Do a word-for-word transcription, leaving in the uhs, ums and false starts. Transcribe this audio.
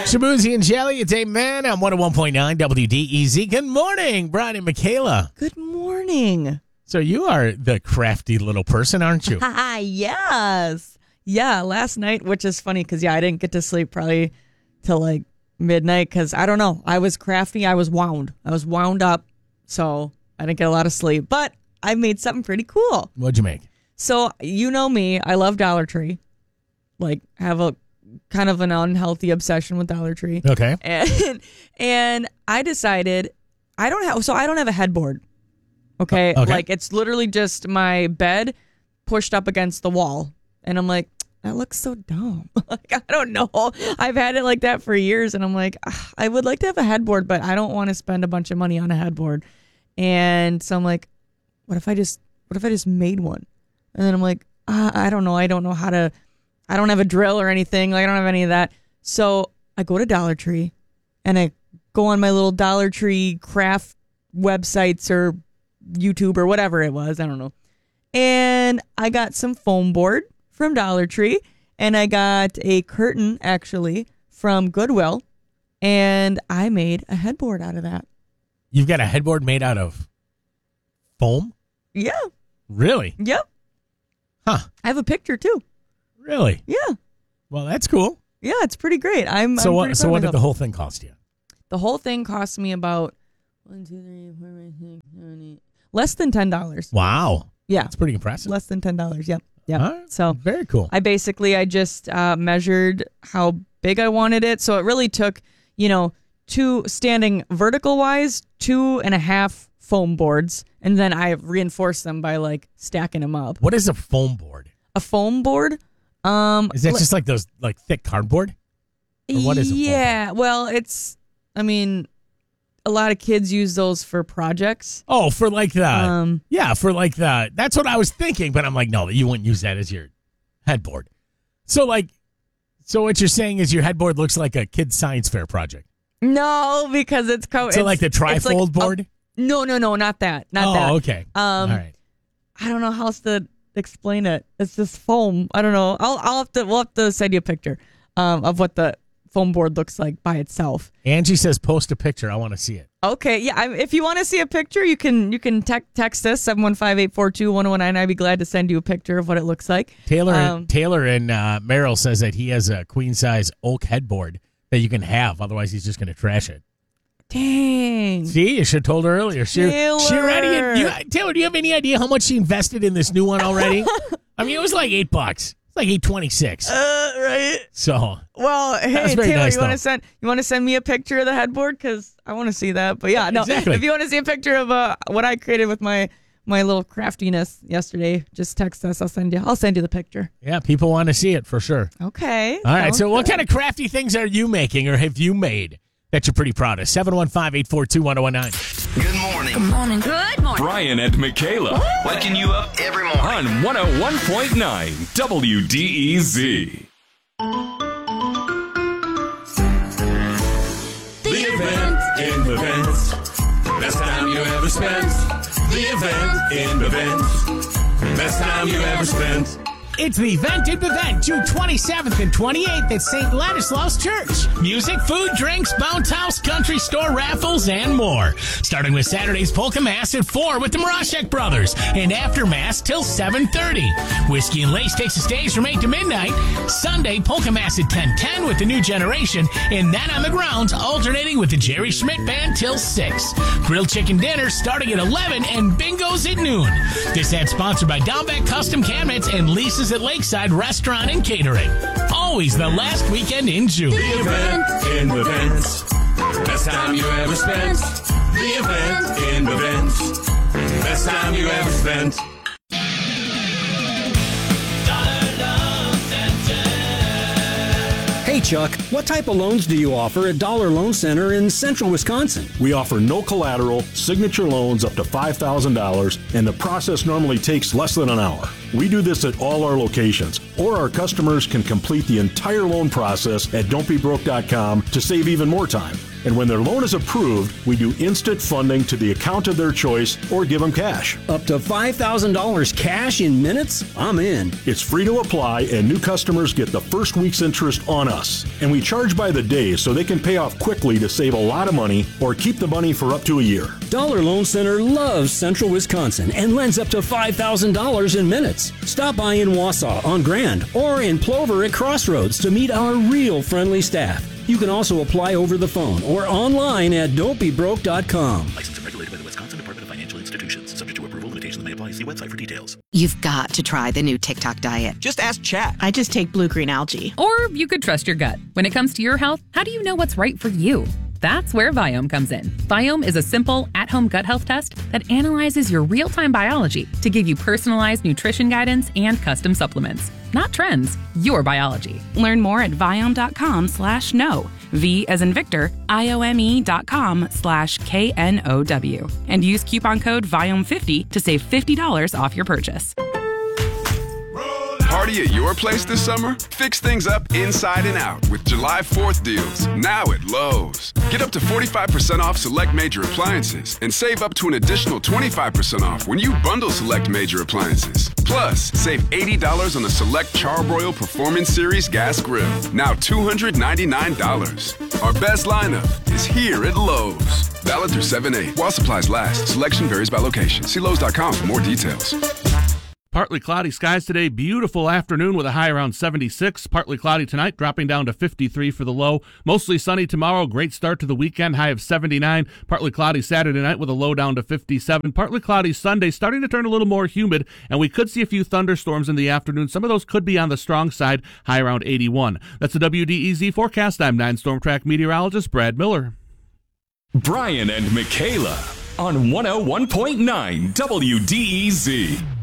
Shabuzi and Jelly, it's Amen on one oh one point nine W D E Z. Good morning, Brian and Michaela. Good morning. So you are the crafty little person, aren't you? Ah, yes. Yeah, last night, which is funny because, yeah, I didn't get to sleep probably till like midnight because, I don't know, I was crafty. I was wound. I was wound up, so I didn't get a lot of sleep. But I made something pretty cool. What'd you make? So, you know me, I love Dollar Tree. Like, have a kind of an unhealthy obsession with Dollar Tree. Okay. And and I decided I don't have so I don't have a headboard. Okay? Okay. Like it's literally just my bed pushed up against the wall. And I'm like, that looks so dumb. Like I don't know. I've had it like that for years and I'm like, ah, I would like to have a headboard, but I don't want to spend a bunch of money on a headboard. And so I'm like, what if I just what if I just made one? And then I'm like, ah, I don't know. I don't know how to I don't have a drill or anything. Like I don't have any of that. So I go to Dollar Tree and I go on my little Dollar Tree craft websites or YouTube or whatever it was. I don't know. And I got some foam board from Dollar Tree and I got a curtain actually from Goodwill and I made a headboard out of that. You've got a headboard made out of foam? Yeah. Really? Yep. Huh. I have a picture too. Really? Yeah. Well, that's cool. Yeah, it's pretty great. I'm So I'm what? pretty So proud what of did myself. the whole thing cost you? The whole thing cost me about one, two, three, four, five, six, seven, eight. Less than ten dollars. Wow. Yeah, That's pretty impressive. less than ten dollars. Yep, yep. All right. So Very cool. I basically I just uh, measured how big I wanted it. So it really took you know two standing vertical wise, two and a half foam boards, and then I reinforced them by like stacking them up. What is a foam board? A foam board. Um, Is that li- just like those like thick cardboard? Or what is a foam Yeah, well, it's. I mean, a lot of kids use those for projects. Oh, for like the Um, yeah, for like the that's what I was thinking, but I'm like, no, you wouldn't use that as your headboard. So like, so what you're saying is your headboard looks like a kid's science fair project. No, because it's co- So it's, like the it's like trifold a- board. no, no, no, not that, not oh, that. okay. Um, All right. I don't know how else to explain it. It's just foam. I don't know. I'll I'll have to we'll have to send you a picture um, of what the foam board looks like by itself. Angie says, post a picture. I want to see it. Okay, yeah. I, if you want to see a picture, you can you can te- text us seven one five, eight four two, one oh one nine. I'd be glad to send you a picture of what it looks like. Taylor Um, Taylor and uh, Merrill says that he has a queen size oak headboard that you can have. Otherwise, he's just going to trash it. Dang. See, you should have told her earlier. She, Taylor. she already. You, Taylor, do you have any idea how much she invested in this new one already? I mean, it was like eight bucks. It's like eight twenty six. Uh, right. So Well, hey was very Taylor, nice, you want though. to send you want to send me a picture of the headboard because I want to see that. But yeah, no. Exactly. If you want to see a picture of uh, what I created with my my little craftiness yesterday, just text us. I'll send you. I'll send you the picture. yeah, people want to see it for sure. Okay. All right. So, what kind of crafty things are you making, or have you made that you're pretty proud of? seven one five, eight four two, one oh one nine. Good morning. Good morning. Good morning. Brian and Michaela Waking you up every morning. on one oh one point nine W D E Z. The event in the vents. Best time you ever spent. The event in the vents. Best time you ever spent. It's the event in Bevent, June twenty-seventh and twenty-eighth at Saint Ladislaus Church. Music, food, drinks, bounce house, country store raffles, and more. Starting with Saturday's Polka Mass at four with the Marashek Brothers, and after Mass till seven thirty. Whiskey and Lace takes the stage from eight to midnight. Sunday, Polka Mass at ten ten with the New Generation, and then on the grounds, alternating with the Jerry Schmidt Band till six. Grilled chicken dinner starting at eleven, and bingos at noon. This ad sponsored by Downback Custom Cabinets and Lisa's at Lakeside Restaurant and Catering. Always the last weekend in June. The event in the vents. Best time you ever spent. The event in the vents. Best time you ever spent. Hey, Chuck, what type of loans do you offer at Dollar Loan Center in central Wisconsin? We offer no collateral, signature loans up to five thousand dollars, and the process normally takes less than an hour. We do this at all our locations, or our customers can complete the entire loan process at don't be broke dot com to save even more time. And when their loan is approved, we do instant funding to the account of their choice or give them cash. Up to five thousand dollars cash in minutes? I'm in. It's free to apply, and new customers get the first week's interest on us. And we charge by the day so they can pay off quickly to save a lot of money or keep the money for up to a year. Dollar Loan Center loves Central Wisconsin and lends up to five thousand dollars in minutes. Stop by in Wausau on Grand or in Plover at Crossroads to meet our real friendly staff. You can also apply over the phone or online at don't be broke dot com. Licensed and regulated by the Wisconsin Department of Financial Institutions. Subject to approval. Limitations may apply. See website for details. You've got to try the new TikTok diet. Just ask Chat. I just take blue-green algae. Or you could trust your gut. When it comes to your health, how do you know what's right for you? That's where Viome comes in. Viome is a simple, at-home gut health test that analyzes your real-time biology to give you personalized nutrition guidance and custom supplements. Not trends, your biology. Learn more at Viome.com slash no. V as in Victor, I-O-M-E dot com slash K N O W. And use coupon code Viome fifty to save fifty dollars off your purchase. Party at your place this summer? Fix things up inside and out with July fourth deals, now at Lowe's. Get up to forty-five percent off select major appliances and save up to an additional twenty-five percent off when you bundle select major appliances. Plus, save eighty dollars on the select Charbroil Performance Series gas grill, now two hundred ninety-nine dollars. Our best lineup is here at Lowe's. Valid through seven eight. While supplies last, selection varies by location. See Lowe's dot com for more details. Partly cloudy skies today. Beautiful afternoon with a high around seventy-six. Partly cloudy tonight, dropping down to fifty-three for the low. Mostly sunny tomorrow. Great start to the weekend. High of seventy-nine. Partly cloudy Saturday night with a low down to fifty-seven. Partly cloudy Sunday, starting to turn a little more humid, and we could see a few thunderstorms in the afternoon. Some of those could be on the strong side. High around eighty-one. That's the W D E Z forecast. I'm nine Storm Track meteorologist Brad Miller. Brian and Michaela on one oh one point nine W D E Z.